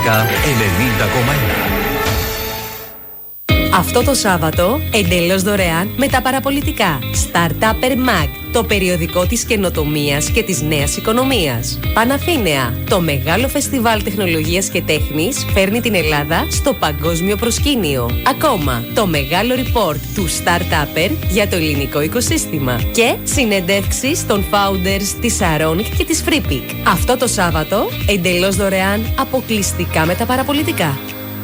90,1. Αυτό το Σάββατο, εντελώς δωρεάν με τα παραπολιτικά. Startupper Mag, το περιοδικό της καινοτομίας και της νέας οικονομίας. Παναθήναια, το μεγάλο φεστιβάλ τεχνολογίας και τέχνης φέρνει την Ελλάδα στο παγκόσμιο προσκήνιο. Ακόμα, το μεγάλο report του Startupper για το ελληνικό οικοσύστημα. Και συνεντεύξεις των founders της Saronic και της Freepik. Αυτό το Σάββατο, εντελώς δωρεάν, αποκλειστικά με τα παραπολιτικά.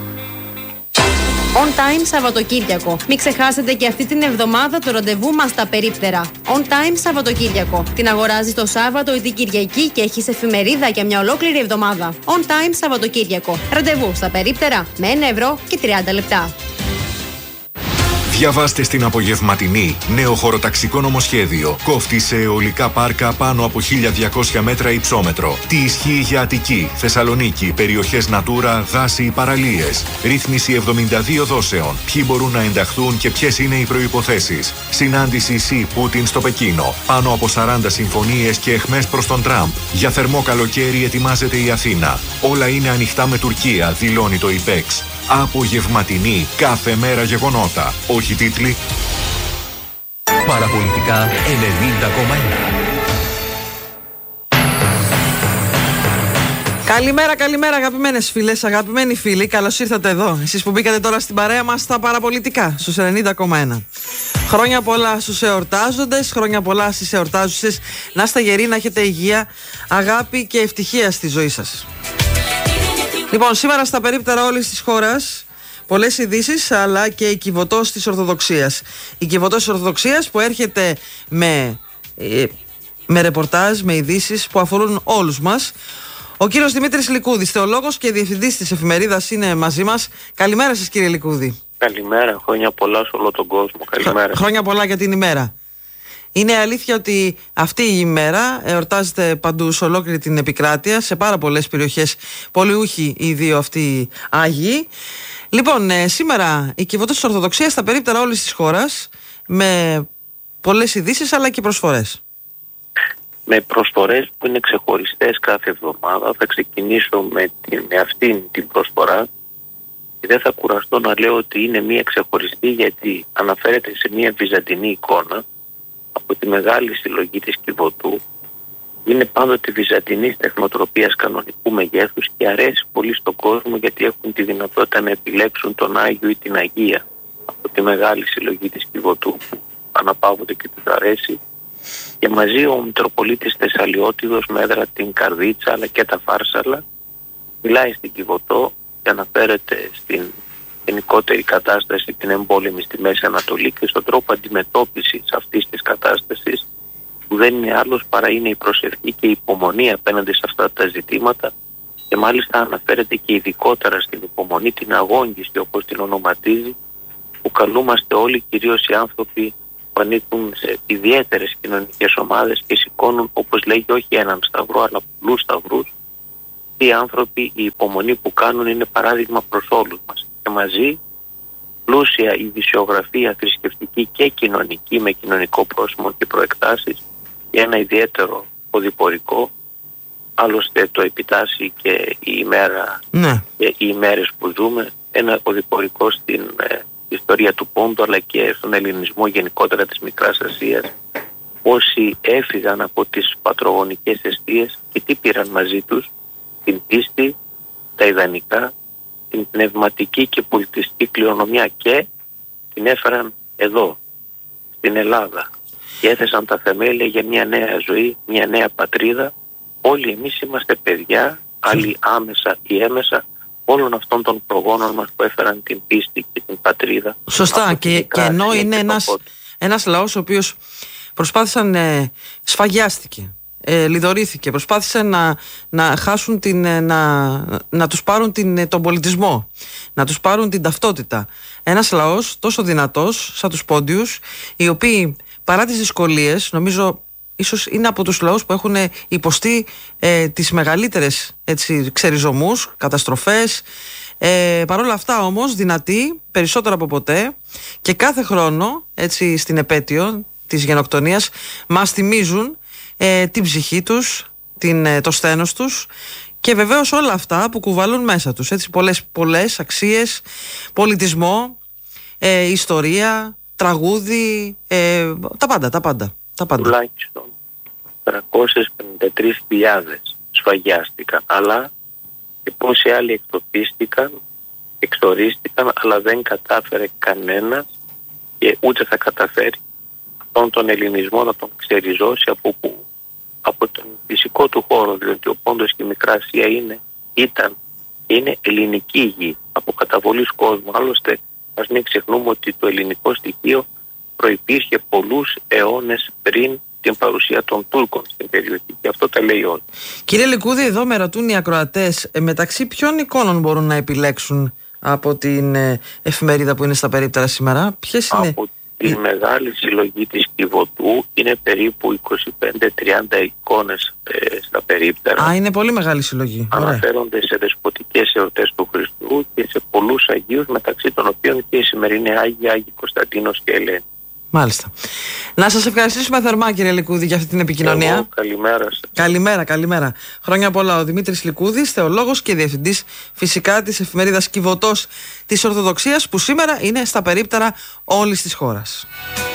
On Time Σαββατοκύριακο. Μην ξεχάσετε και αυτή την εβδομάδα το ραντεβού μας στα περίπτερα. On Time Σαββατοκύριακο. Την αγοράζεις το Σάββατο ή την Κυριακή και έχεις εφημερίδα για μια ολόκληρη εβδομάδα. On Time Σαββατοκύριακο. Ραντεβού στα περίπτερα με 1 ευρώ και 30 λεπτά. Διαβάστε στην απογευματινή νέο χωροταξικό νομοσχέδιο. Κόφτη σε αιωλικά πάρκα πάνω από 1200 μέτρα υψόμετρο. Τι ισχύει για Αττική, Θεσσαλονίκη, περιοχές Natura, δάση ή παραλίες. Ρύθμιση 72 δόσεων. Ποιοι μπορούν να ενταχθούν και ποιες είναι οι προϋποθέσεις. Συνάντηση ΣΥ Πούτιν στο Πεκίνο. Πάνω από 40 συμφωνίες και αιχμές προς τον Τραμπ. Για θερμό καλοκαίρι ετοιμάζεται η Αθήνα. Όλα είναι ανοιχτά με Τουρκία, δηλώνει το ΙΠΕΞ. Απογευματινή, κάθε μέρα γεγονότα. Όχι τίτλοι. Παραπολιτικά 90,1. Καλημέρα αγαπημένες φίλες, αγαπημένοι φίλοι. Καλώς ήρθατε εδώ. Εσείς που μπήκατε τώρα στην παρέα μας στα παραπολιτικά στους 90,1. Χρόνια πολλά στους εορτάζοντες, χρόνια πολλά στις εορτάζουσες. Να είστε γεροί, να έχετε υγεία, αγάπη και ευτυχία στη ζωή σας. Λοιπόν, σήμερα στα περίπτερα όλης της χώρας, πολλές ειδήσεις, αλλά και η κυβωτός της Ορθοδοξίας. Η κυβωτός της Ορθοδοξίας που έρχεται με ρεπορτάζ, με ειδήσεις που αφορούν όλους μας. Ο κύριος Δημήτρης Λικούδης, θεολόγος και διευθυντής της εφημερίδας, είναι μαζί μας. Καλημέρα σας, κύριε Λικούδη. Καλημέρα, χρόνια πολλά σε όλο τον κόσμο. Καλημέρα. Χρόνια πολλά για την ημέρα. Είναι αλήθεια ότι αυτή η ημέρα εορτάζεται παντού σε ολόκληρη την επικράτεια, σε πάρα πολλές περιοχές, πολυούχοι οι δύο αυτοί Άγιοι. Λοιπόν, σήμερα η κυβωτός της Ορθοδοξίας στα περίπτερα όλης της χώρας, με πολλές ειδήσεις αλλά και προσφορές. Με προσφορές που είναι ξεχωριστές κάθε εβδομάδα. Θα ξεκινήσω με αυτήν την προσφορά και δεν θα κουραστώ να λέω ότι είναι μία ξεχωριστή, γιατί αναφέρεται σε μία βυζαντινή εικόνα από τη μεγάλη συλλογή της Κιβωτού. Είναι πάντοτε βυζαντινής τεχνοτροπίας κανονικού μεγέθους και αρέσει πολύ στον κόσμο, γιατί έχουν τη δυνατότητα να επιλέξουν τον Άγιο ή την Αγία από τη μεγάλη συλλογή της Κιβωτού, που αναπαύονται και τους αρέσει. Και μαζί ο Μητροπολίτης Θεσσαλιώτιδος με έδρα την Καρδίτσα αλλά και τα Φάρσαλα μιλάει στην Κιβωτό και αναφέρεται στην γενικότερη κατάσταση, την εμπόλεμη στη Μέση Ανατολή και στον τρόπο αντιμετώπισης αυτής της κατάστασης, που δεν είναι άλλος παρά είναι η προσευχή και η υπομονή απέναντι σε αυτά τα ζητήματα, και μάλιστα αναφέρεται και ειδικότερα στην υπομονή την αγώνγιση, όπως την ονοματίζει, που καλούμαστε όλοι, κυρίως οι άνθρωποι που ανήκουν σε ιδιαίτερες κοινωνικές ομάδες και σηκώνουν, όπως λέγει, όχι έναν σταυρό αλλά πολλούς σταυρούς. Οι άνθρωποι, η υπομονή που κάνουν είναι παράδειγμα προς όλους μας. Και μαζί πλούσια ειδησιογραφία θρησκευτική και κοινωνική, με κοινωνικό πρόσημο και προεκτάσεις, και ένα ιδιαίτερο οδηπορικό. Άλλωστε το επιτάσσει και η ημέρα, και οι ημέρες που ζούμε, ένα οδηπορικό στην ιστορία του Πόντου αλλά και στον ελληνισμό γενικότερα της Μικράς Ασίας. Όσοι έφυγαν από τις πατρογονικές εστίες και τι πήραν μαζί τους? Την πίστη, τα ιδανικά, την πνευματική και πολιτιστική κληρονομιά, και την έφεραν εδώ, στην Ελλάδα, και έθεσαν τα θεμέλια για μια νέα ζωή, μια νέα πατρίδα. Όλοι εμείς είμαστε παιδιά, άλλοι άμεσα ή έμεσα, όλων αυτών των προγόνων μας που έφεραν την πίστη και την πατρίδα. Σωστά, και ενώ είναι ένας λαός ο οποίος προσπάθησαν, σφαγιάστηκε, λιδωρήθηκε, προσπάθησαν να χάσουν να τους πάρουν τον πολιτισμό, να τους πάρουν την ταυτότητα. Ένας λαός τόσο δυνατός σαν τους Πόντιους, οι οποίοι παρά τις δυσκολίες, νομίζω ίσως είναι από τους λαούς που έχουν υποστεί τις μεγαλύτερες ξεριζωμούς, καταστροφές, παρόλα αυτά όμως δυνατοί περισσότερο από ποτέ, και κάθε χρόνο έτσι στην επέτειο της γενοκτονίας μας θυμίζουν την ψυχή τους, το σθένος τους, Και βεβαίως όλα αυτά που κουβαλούν μέσα τους, έτσι, πολλές αξίες, πολιτισμό, ιστορία, τραγούδι, τα πάντα. Τουλάχιστον 353.000 σφαγιάστηκαν, αλλά και πόσοι άλλοι εκτοπίστηκαν, εξορίστηκαν, αλλά δεν κατάφερε κανένας και ούτε θα καταφέρει αυτόν τον ελληνισμό να τον ξεριζώσει από τον φυσικό του χώρο, διότι ο Πόντος και η Μικρά Ασία είναι ελληνική γη από καταβολής κόσμου. Άλλωστε, ας μην ξεχνούμε ότι το ελληνικό στοιχείο προϋπήρχε πολλούς αιώνες πριν την παρουσία των Τούρκων στην περιοχή, και αυτό τα λέει όλα. Κύριε Λικούδη, εδώ με ρωτούν οι ακροατές, μεταξύ ποιων εικόνων μπορούν να επιλέξουν από την εφημερίδα που είναι στα περίπτερα σήμερα? Ποιες είναι? Από τη μεγάλη συλλογή της Κιβωτού είναι περίπου 25-30 εικόνες στα περίπτερα. Α, είναι πολύ μεγάλη συλλογή. Αναφέρονται σε δεσποτικές εορτές του Χριστού και σε πολλούς Αγίους, μεταξύ των οποίων και οι σημερινοί Άγιοι Κωνσταντίνος και Ελένη. Μάλιστα. Να σας ευχαριστήσουμε θερμά, κύριε Λικούδη, για αυτή την επικοινωνία. Εγώ, καλημέρα σας. Καλημέρα. Χρόνια πολλά. Ο Δημήτρης Λικούδης, θεολόγος και διευθυντής φυσικά της εφημερίδας Κιβωτός της Ορθοδοξίας, που σήμερα είναι στα περίπτερα όλης της χώρας.